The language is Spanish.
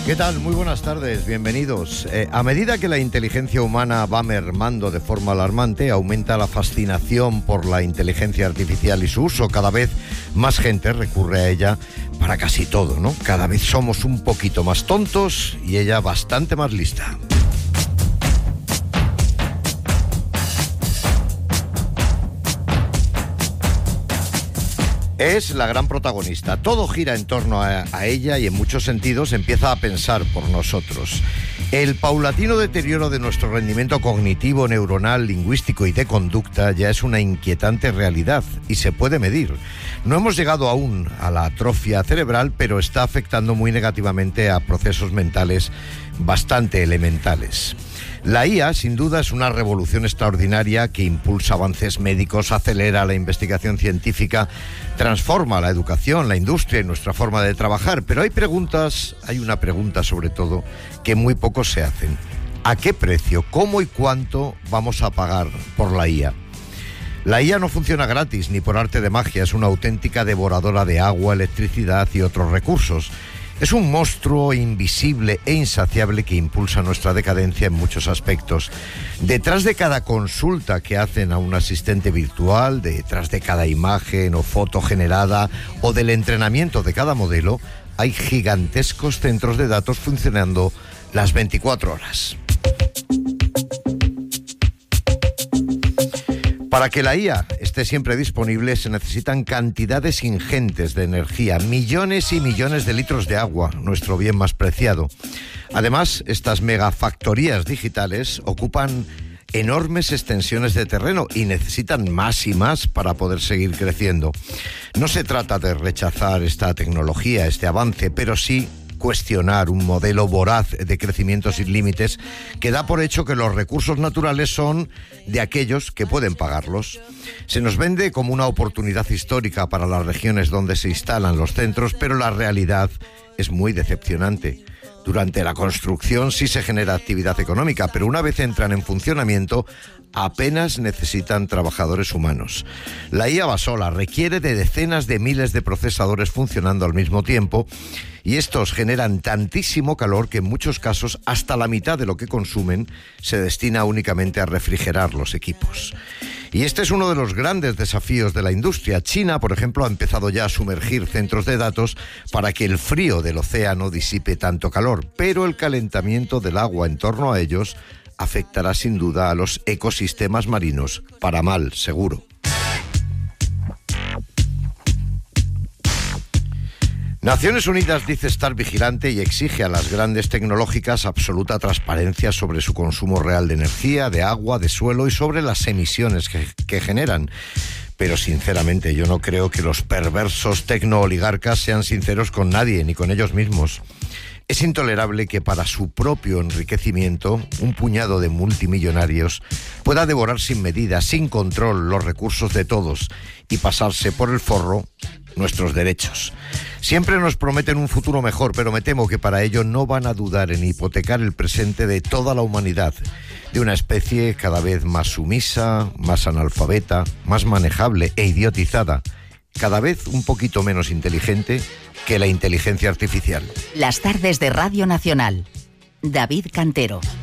¿Qué tal? Muy buenas tardes, bienvenidos. A medida que la inteligencia humana va mermando de forma alarmante, aumenta la fascinación por la inteligencia artificial y su uso. Cada vez más gente recurre a ella para casi todo, ¿no? Cada vez somos un poquito más tontos y ella bastante más lista. Es la gran protagonista. Todo gira en torno a ella y en muchos sentidos empieza a pensar por nosotros. El paulatino deterioro de nuestro rendimiento cognitivo, neuronal, lingüístico y de conducta ya es una inquietante realidad y se puede medir. No hemos llegado aún a la atrofia cerebral, pero está afectando muy negativamente a procesos mentales bastante elementales. La IA, sin duda, es una revolución extraordinaria que impulsa avances médicos, acelera la investigación científica, transforma la educación, la industria y nuestra forma de trabajar. Pero hay una pregunta sobre todo que muy pocos se hacen. ¿A qué precio, cómo y cuánto vamos a pagar por la IA? La IA no funciona gratis ni por arte de magia, es una auténtica devoradora de agua, electricidad y otros recursos. Es un monstruo invisible e insaciable que impulsa nuestra decadencia en muchos aspectos. Detrás de cada consulta que hacen a un asistente virtual, detrás de cada imagen o foto generada o del entrenamiento de cada modelo, hay gigantescos centros de datos funcionando las 24 horas. Para que la IA esté siempre disponible se necesitan cantidades ingentes de energía, millones y millones de litros de agua, nuestro bien más preciado. Además, estas megafactorías digitales ocupan enormes extensiones de terreno y necesitan más y más para poder seguir creciendo. No se trata de rechazar esta tecnología, este avance, pero sí cuestionar un modelo voraz de crecimiento sin límites que da por hecho que los recursos naturales son de aquellos que pueden pagarlos. Se nos vende como una oportunidad histórica para las regiones donde se instalan los centros, pero la realidad es muy decepcionante. Durante la construcción sí se genera actividad económica, pero una vez entran en funcionamiento apenas necesitan trabajadores humanos. La IA va sola, requiere de decenas de miles de procesadores funcionando al mismo tiempo y estos generan tantísimo calor que en muchos casos hasta la mitad de lo que consumen se destina únicamente a refrigerar los equipos. Y este es uno de los grandes desafíos de la industria. China, por ejemplo, ha empezado ya a sumergir centros de datos para que el frío del océano disipe tanto calor, pero el calentamiento del agua en torno a ellos afectará sin duda a los ecosistemas marinos, para mal, seguro. Naciones Unidas dice estar vigilante y exige a las grandes tecnológicas absoluta transparencia sobre su consumo real de energía, de agua, de suelo y sobre las emisiones que generan. Pero sinceramente yo no creo que los perversos tecnooligarcas sean sinceros con nadie, ni con ellos mismos. Es intolerable que para su propio enriquecimiento un puñado de multimillonarios pueda devorar sin medida, sin control, los recursos de todos y pasarse por el forro nuestros derechos. Siempre nos prometen un futuro mejor, pero me temo que para ello no van a dudar en hipotecar el presente de toda la humanidad, de una especie cada vez más sumisa, más analfabeta, más manejable e idiotizada, cada vez un poquito menos inteligente que la inteligencia artificial. Las tardes de Radio Nacional. David Cantero.